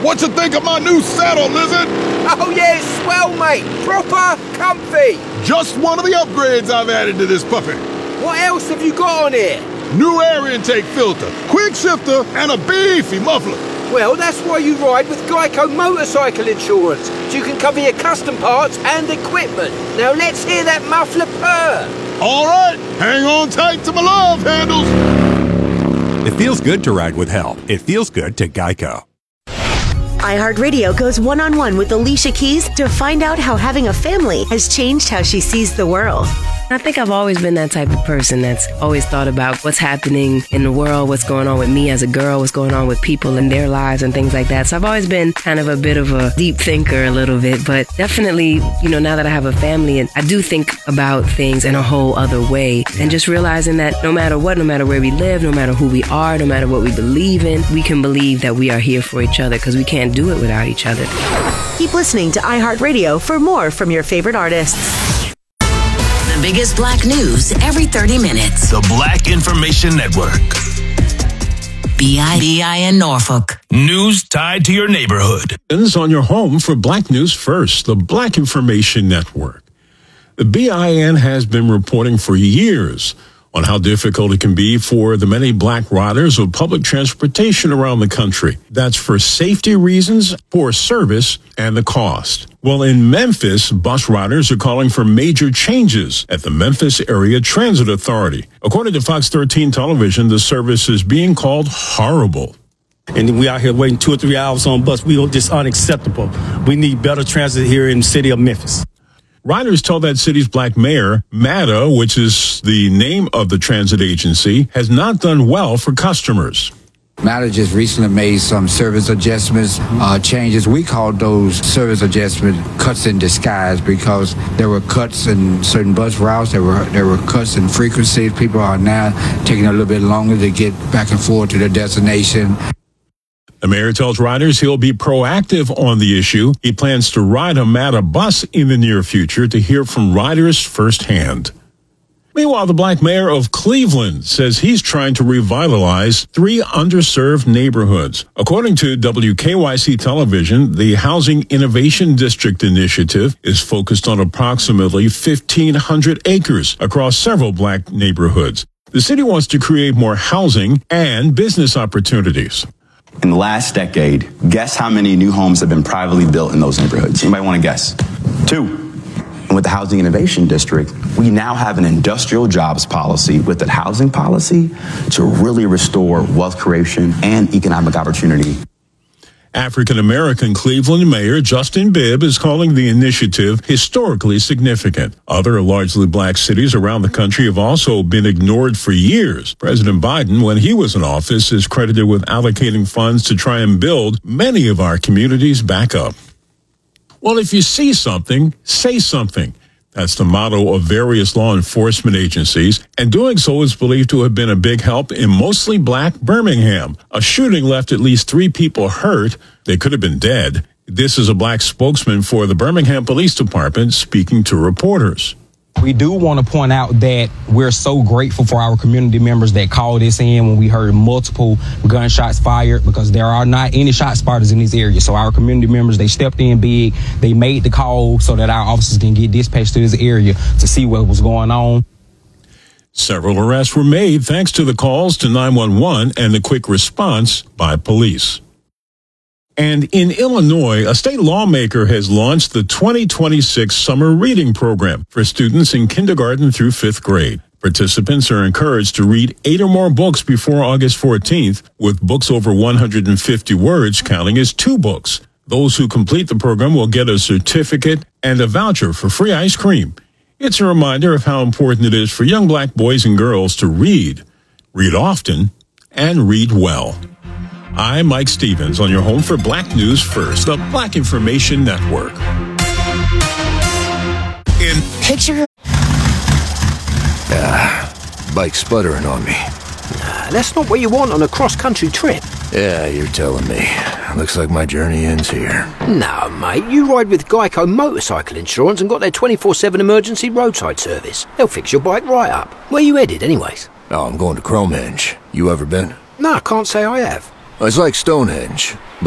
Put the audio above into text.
What you think of my new saddle, Lizard? Oh yeah, it's swell, mate. Proper comfy. Just one of the upgrades I've added to this puppy. What else have you got on here? New air intake filter, quick shifter, and a beefy muffler. Well, that's why you ride with Geico Motorcycle Insurance, so you can cover your custom parts and equipment. Now let's hear that muffler purr. All right, hang on tight to my love handles. It feels good to ride with help. It feels good to Geico. iHeartRadio goes one-on-one with Alicia Keys to find out how having a family has changed how she sees the world. I think I've always been that type of person that's always thought about what's happening in the world, what's going on with me as a girl, what's going on with people in their lives and things like that. So I've always been kind of a bit of a deep thinker a little bit, but definitely, now that I have a family, and I do think about things in a whole other way, and just realizing that no matter what, no matter where we live, no matter who we are, no matter what we believe in, we can believe that we are here for each other because we can't do it without each other. Keep listening to iHeartRadio for more from your favorite artists. The biggest black news every 30 minutes. The Black Information Network. BIN Norfolk. News tied to your neighborhood. On your home for Black News First, the Black Information Network. The BIN has been reporting for years on how difficult it can be for the many black riders of public transportation around the country. That's for safety reasons, poor service, and the cost. Well, in Memphis, bus riders are calling for major changes at the Memphis Area Transit Authority. According to Fox 13 Television, the service is being called horrible. And then we out here waiting 2 or 3 hours on bus. We are just unacceptable. We need better transit here in the city of Memphis. Riders told that city's black mayor, MATA, which is the name of the transit agency, has not done well for customers. MATA just recently made some service adjustments, changes. We called those service adjustment cuts in disguise because there were cuts in certain bus routes. There were cuts in frequencies. People are now taking a little bit longer to get back and forth to their destination. The mayor tells riders he'll be proactive on the issue. He plans to ride a MATA bus in the near future to hear from riders firsthand. Meanwhile, the black mayor of Cleveland says he's trying to revitalize 3 underserved neighborhoods. According to WKYC Television, the Housing Innovation District Initiative is focused on approximately 1,500 acres across several black neighborhoods. The city wants to create more housing and business opportunities. In the last decade, guess how many new homes have been privately built in those neighborhoods? Anybody want to guess? 2. And with the Housing Innovation District, we now have an industrial jobs policy with the housing policy to really restore wealth creation and economic opportunity. African-American Cleveland Mayor Justin Bibb is calling the initiative historically significant. Other largely black cities around the country have also been ignored for years. President Biden, when he was in office, is credited with allocating funds to try and build many of our communities back up. Well, if you see something, say something. That's the motto of various law enforcement agencies, and doing so is believed to have been a big help in mostly black Birmingham. A shooting left at least 3 people hurt. They could have been dead. This is a black spokesman for the Birmingham Police Department speaking to reporters. We do want to point out that we're so grateful for our community members that called us in when we heard multiple gunshots fired, because there are not any shot spotters in this area. So our community members, they stepped in big. They made the call so that our officers can get dispatched to this area to see what was going on. Several arrests were made thanks to the calls to 911 and the quick response by police. And in Illinois, a state lawmaker has launched the 2026 Summer Reading Program for students in kindergarten through 5th grade. Participants are encouraged to read 8 or more books before August 14th, with books over 150 words counting as 2 books. Those who complete the program will get a certificate and a voucher for free ice cream. It's a reminder of how important it is for young black boys and girls to read often, and read well. I'm Mike Stevens on your home for Black News First, the Black Information Network. In picture. Bike sputtering on me. That's not what you want on a cross-country trip. Yeah, you're telling me. Looks like my journey ends here. No, mate, you ride with Geico Motorcycle Insurance and got their 24/7 emergency roadside service. They'll fix your bike right up. Where you headed, anyways? Oh, I'm going to Cromenge. You ever been? No, I can't say I have. It's like Stonehenge.